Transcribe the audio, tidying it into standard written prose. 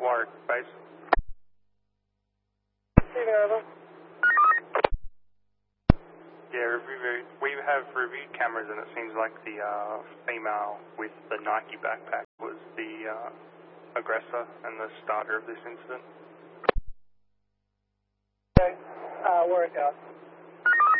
Warwick base. Receiving over. Yeah, we have reviewed cameras and it seems like the female with the Nike backpack was the aggressor and the starter of this incident. Okay, Warwick out.